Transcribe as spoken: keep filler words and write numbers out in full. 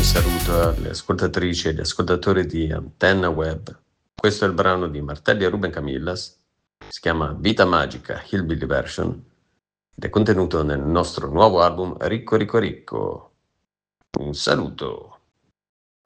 saluto alle ascoltatrici e agli ascoltatori di Antenna Web. Questo è il brano di Martelli e Ruben Camillas, si chiama Vita Magica Hillbilly Version ed è contenuto nel nostro nuovo album Ricco Ricco Ricco. Un saluto!